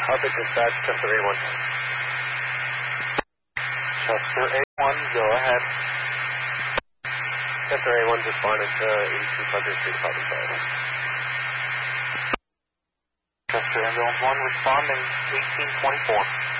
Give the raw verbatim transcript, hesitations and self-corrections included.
Copy, dispatch, Chester A one. Chester A one, go ahead. Chester A one responded to eighty-two Pleasure Street, copy five. Chester Ambulance one responding eighteen twenty-four.